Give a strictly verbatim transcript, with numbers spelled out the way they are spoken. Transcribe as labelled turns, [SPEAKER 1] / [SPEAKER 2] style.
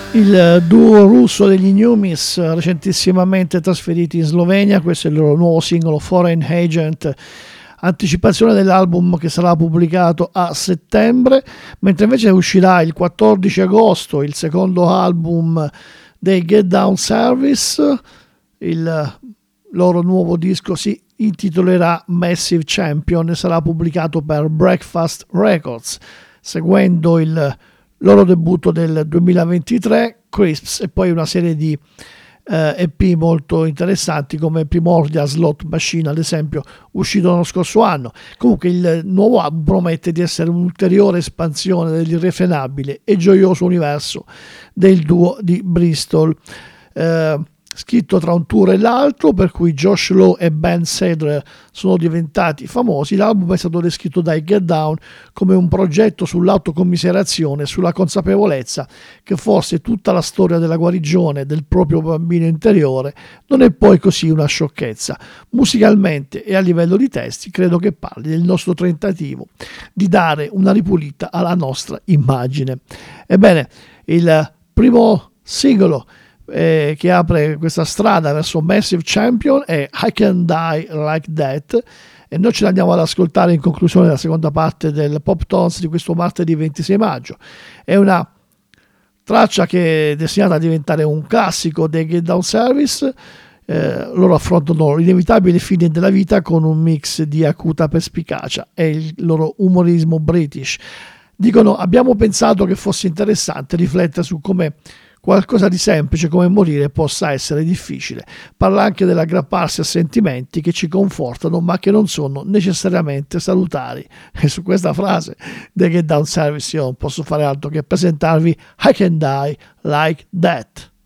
[SPEAKER 1] Il duo russo degli Numis, recentissimamente trasferiti in Slovenia, questo è il loro nuovo singolo Foreign Agent, anticipazione dell'album che sarà pubblicato a settembre, mentre invece uscirà il quattordici agosto il secondo album dei Get Down Service. Il loro nuovo disco si intitolerà Massive Champion e sarà pubblicato per Breakfast Records, seguendo il loro debutto del duemilaventitré, Crisps, e poi una serie di eh, E P molto interessanti come Primordial Slot Machine, ad esempio, uscito l'anno scorso anno. Comunque il nuovo album promette di essere un'ulteriore espansione dell'irrefrenabile e gioioso universo del duo di Bristol, eh, scritto tra un tour e l'altro, per cui Josh Lowe e Ben Sadler sono diventati famosi. L'album è stato descritto dai Get Down come un progetto sull'autocommiserazione e sulla consapevolezza che forse tutta la storia della guarigione del proprio bambino interiore non è poi così una sciocchezza. Musicalmente e a livello di testi credo che parli del nostro tentativo di dare una ripulita alla nostra immagine. Ebbene, il primo singolo Eh, che apre questa strada verso Massive Champion è I Can Die Like That, e noi ce l'andiamo ad ascoltare in conclusione della seconda parte del Pop Tones di questo martedì ventisei maggio. È una traccia che è destinata a diventare un classico dei Get Down Service. Eh, loro affrontano l'inevitabile fine della vita con un mix di acuta perspicacia e il loro umorismo british. Dicono: abbiamo pensato che fosse interessante riflettere su come qualcosa di semplice come morire possa essere difficile. Parla anche dell'aggrapparsi a sentimenti che ci confortano ma che non sono necessariamente salutari. E su questa frase dei Get Down Service io non posso fare altro che presentarvi I Can Die Like That.